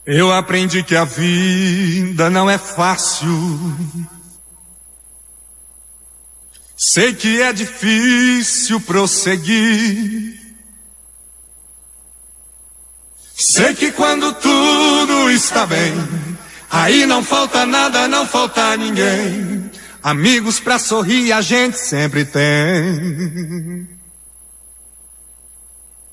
Eu aprendi que a vida não é fácil. Sei que é difícil prosseguir. Sei que quando tudo está bem, aí não falta nada, não falta ninguém. Amigos pra sorrir a gente sempre tem.